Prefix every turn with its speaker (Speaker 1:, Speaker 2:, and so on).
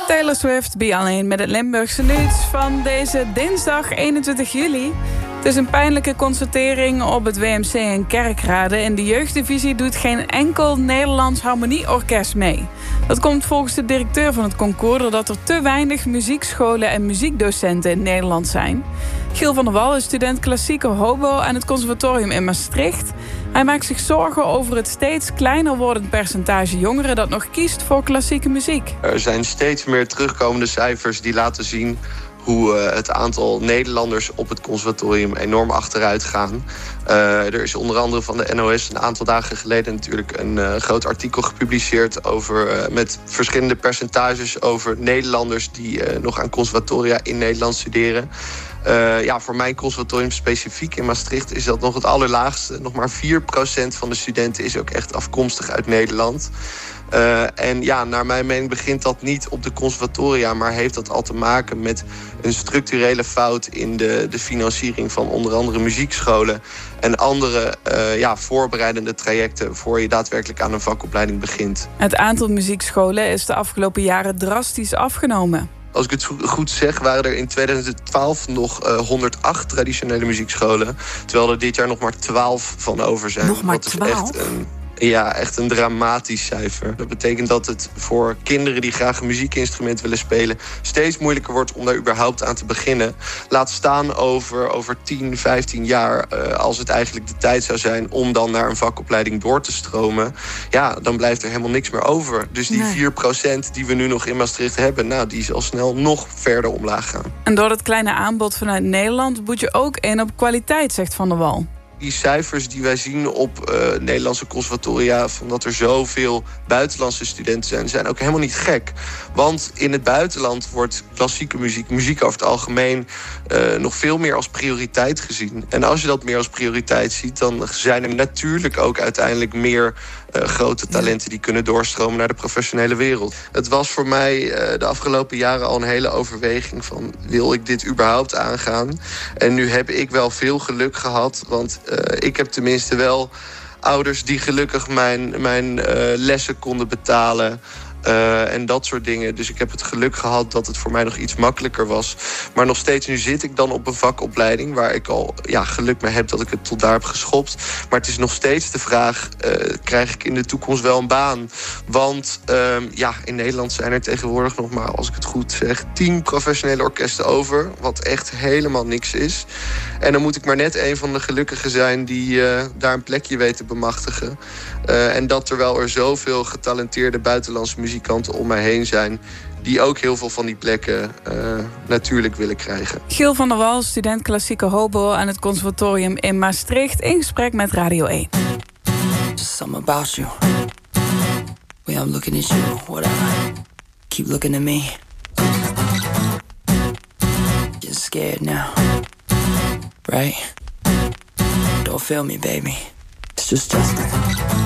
Speaker 1: Taylor Swift, Be Alleen met het Limburgse nieuws van deze dinsdag 21 juli. Het is een pijnlijke constatering op het WMC in Kerkrade. In de jeugddivisie doet geen enkel Nederlands harmonieorkest mee. Dat komt volgens de directeur van het concours doordat er te weinig muziekscholen en muziekdocenten in Nederland zijn. Giel van der Wal is student klassieke hobo aan het conservatorium in Maastricht. Hij maakt zich zorgen over het steeds kleiner wordend percentage jongeren dat nog kiest voor klassieke muziek.
Speaker 2: Er zijn steeds meer terugkomende cijfers die laten zien hoe het aantal Nederlanders op het conservatorium enorm achteruit gaan. Er is onder andere van de NOS een aantal dagen geleden natuurlijk een groot artikel gepubliceerd over met verschillende percentages over Nederlanders die nog aan conservatoria in Nederland studeren. Voor mijn conservatorium specifiek in Maastricht is dat nog het allerlaagste. Nog maar 4% van de studenten is ook echt afkomstig uit Nederland. Naar mijn mening begint dat niet op de conservatoria, maar heeft dat al te maken met een structurele fout in de financiering van onder andere muziekscholen en andere voorbereidende trajecten voor je daadwerkelijk aan een vakopleiding begint.
Speaker 1: Het aantal muziekscholen is de afgelopen jaren drastisch afgenomen.
Speaker 2: Als ik het goed zeg, waren er in 2012 nog 108 traditionele muziekscholen, terwijl er dit jaar nog maar 12 van over zijn.
Speaker 1: Nog maar 12?
Speaker 2: Echt een dramatisch cijfer. Dat betekent dat het voor kinderen die graag een muziekinstrument willen spelen steeds moeilijker wordt om daar überhaupt aan te beginnen. Laat staan over 10, 15 jaar, als het eigenlijk de tijd zou zijn om dan naar een vakopleiding door te stromen. Ja, dan blijft er helemaal niks meer over. Dus die 4% die we nu nog in Maastricht hebben, die zal snel nog verder omlaag gaan.
Speaker 1: En door het kleine aanbod vanuit Nederland moet je ook in op kwaliteit, zegt Van der Wal.
Speaker 2: Die cijfers die wij zien op Nederlandse conservatoria, van dat er zoveel buitenlandse studenten zijn ook helemaal niet gek. Want in het buitenland wordt klassieke muziek over het algemeen nog veel meer als prioriteit gezien. En als je dat meer als prioriteit ziet, dan zijn er natuurlijk ook uiteindelijk meer grote talenten die kunnen doorstromen naar de professionele wereld. Het was voor mij de afgelopen jaren al een hele overweging van, wil ik dit überhaupt aangaan? En nu heb ik wel veel geluk gehad, want ik heb tenminste wel ouders die gelukkig mijn lessen konden betalen. En dat soort dingen. Dus ik heb het geluk gehad dat het voor mij nog iets makkelijker was. Maar nog steeds, nu zit ik dan op een vakopleiding waar ik al geluk mee heb dat ik het tot daar heb geschopt. Maar het is nog steeds de vraag, krijg ik in de toekomst wel een baan? Want in Nederland zijn er tegenwoordig nog maar, als ik het goed zeg, 10 professionele orkesten over. Wat echt helemaal niks is. En dan moet ik maar net een van de gelukkigen zijn die daar een plekje weet te bemachtigen. En dat terwijl er zoveel getalenteerde buitenlandse muzikanten om mij heen zijn die ook heel veel van die plekken natuurlijk willen krijgen.
Speaker 1: Giel van der Wal, student klassieke hobo aan het conservatorium in Maastricht, in gesprek met Radio 1.
Speaker 3: Just something about you. When I'm looking at you, whatever. Keep looking at me. Just scared now. Right? Don't feel me, baby. It's just Justin.